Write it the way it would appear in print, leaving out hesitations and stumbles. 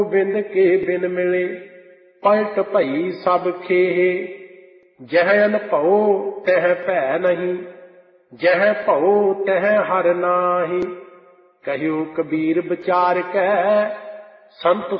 ਬਿੰਦ ਕੇ ਬਿਨ ਮਿਲੇ ਪਲਟ ਭਈ ਸਭ ਖੇਹੇ। ਜਹ ਅਨਭਉ ਤਹ ਭੈ ਨਹੀਂ, ਜਹ ਭਉ ਤਹ ਹਰਿ ਨਾਹੀਂ। ਕਹਿਓ ਕਬੀਰ ਵਿਚਾਰ ਕੈ, ਸੰਤ